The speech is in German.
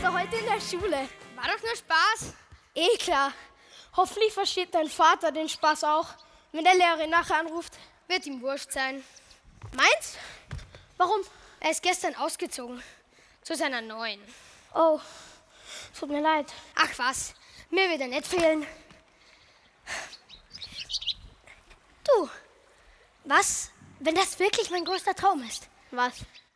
Also heute in der Schule. War doch nur Spaß. Eh klar. Hoffentlich versteht dein Vater den Spaß auch, wenn der Lehrerin nachher anruft. Wird ihm wurscht sein. Meinst? Warum? Er ist gestern ausgezogen. Zu seiner neuen. Oh, tut mir leid. Ach was, mir wird er nicht fehlen. Du, was, wenn das wirklich mein größter Traum ist? Was?